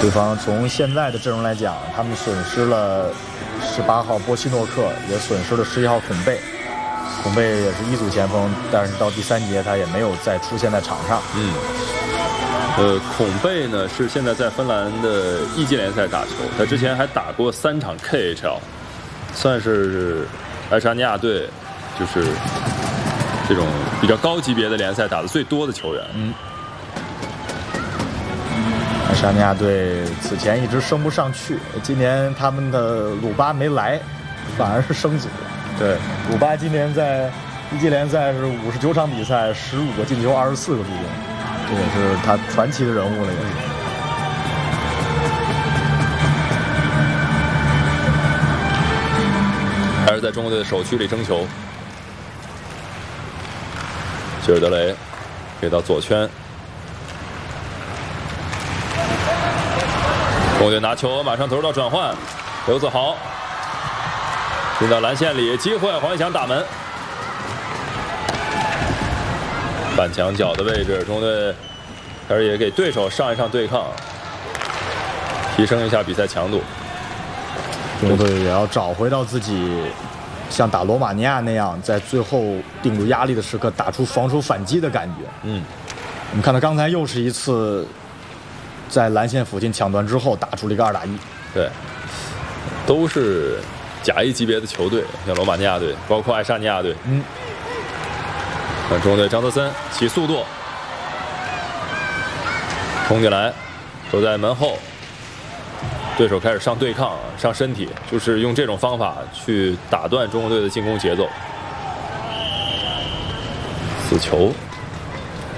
对方从现在的阵容来讲，他们损失了18号波西诺克，也损失了11号孔贝。孔贝也是一组前锋，但是到第3节他也没有再出现在场上。 孔贝呢是现在在芬兰的一级联赛打球，他之前还打过3场 KHL， 算是爱沙尼亚队就是这种比较高级别的联赛打得最多的球员。 爱沙尼亚队此前一直升不上去，今年他们的鲁巴没来，反而是升组了。 对， 鲁巴今年在一级联赛是59场比赛，15个进球，24个助攻，这也是他传奇的人物了，也是。 还是在中国队的首区里争球。希尔德雷给到左圈，中国队拿球马上投入到转换，刘子豪进到蓝线里，机会，黄一翔打门。半墙角的位置，中国队开始也给对手上一上对抗，提升一下比赛强度。 中国队也要找回到自己像打罗马尼亚那样，在最后定住压力的时刻打出防守反击的感觉。我们看到刚才又是一次在蓝线附近抢断之后打出了一个2打1。 对，都是甲一级别的球队，像罗马尼亚队，包括爱沙尼亚队。看中国队张德森起速度，冲进来，守在门后，对手开始上对抗，上身体，就是用这种方法去打断中国队的进攻节奏。死球。